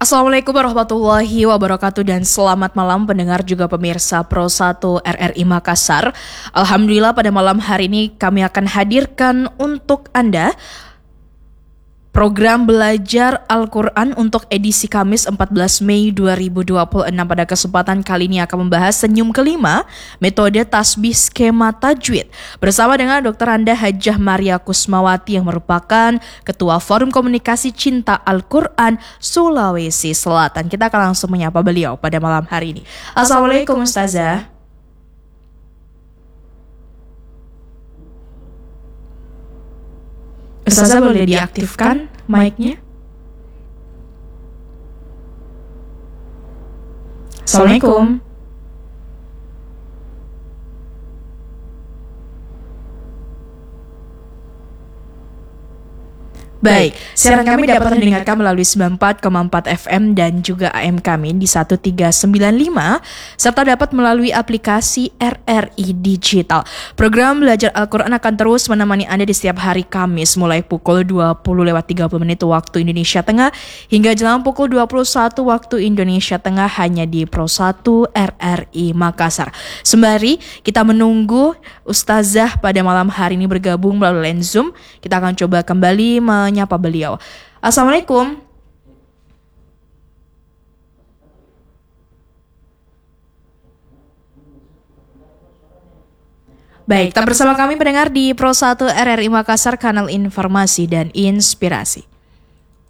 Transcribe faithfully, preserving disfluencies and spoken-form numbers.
Assalamualaikum warahmatullahi wabarakatuh dan selamat malam pendengar juga pemirsa Pro satu R R I Makassar. Alhamdulillah pada malam hari ini kami akan hadirkan untuk Anda program belajar Al-Quran untuk edisi Kamis empat belas Mei dua ribu dua puluh enam. Pada kesempatan kali ini akan membahas senyum kelima, metode tasbih skema tajwid. Bersama dengan Dokter Anda Hajah Maria Kusmawati yang merupakan Ketua Forum Komunikasi Cinta Al-Quran Sulawesi Selatan. Kita akan langsung menyapa beliau pada malam hari ini. Assalamualaikum Ustazah. Ustazah boleh diaktifkan mic-nya? Assalamualaikum. Baik, siaran kami dapat didengarkan melalui sembilan puluh empat koma empat F M dan juga A M kami di seribu tiga ratus sembilan puluh lima serta dapat melalui aplikasi R R I Digital. Program belajar Al-Quran akan terus menemani Anda di setiap hari Kamis mulai pukul dua puluh lewat tiga puluh menit waktu Indonesia Tengah hingga jelang pukul dua puluh satu waktu Indonesia Tengah hanya di Pro satu R R I Makassar. Sembari kita menunggu Ustazah pada malam hari ini bergabung melalui line Zoom, kita akan coba kembali menyapa beliau. Assalamualaikum. Baik, tetap bersama kami pendengar di Pro satu R R I Makassar, kanal informasi dan inspirasi.